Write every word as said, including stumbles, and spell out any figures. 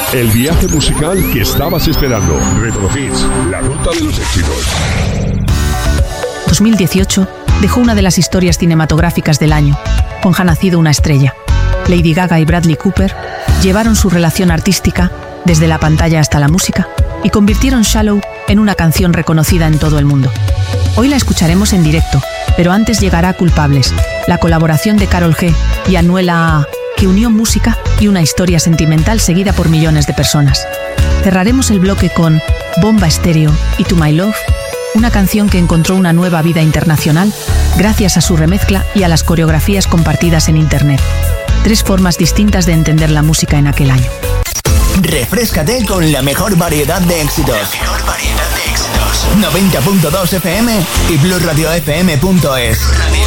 El viaje musical que estabas esperando. Retro Hits, la ruta de los éxitos. dos mil dieciocho dejó una de las historias cinematográficas del año, con Ha nacido una estrella. Lady Gaga y Bradley Cooper llevaron su relación artística desde la pantalla hasta la música y convirtieron Shallow en una canción reconocida en todo el mundo. Hoy la escucharemos en directo, pero antes llegará Culpables, la colaboración de Karol G y Anuel A A, que unió música y una historia sentimental seguida por millones de personas. Cerraremos el bloque con Bomba Estéreo y To My Love, una canción que encontró una nueva vida internacional gracias a su remezcla y a las coreografías compartidas en internet. Tres formas distintas de entender la música en aquel año. Refréscate con la mejor variedad de éxitos. La mejor variedad de éxitos. noventa punto dos F M y blue radio f m punto es.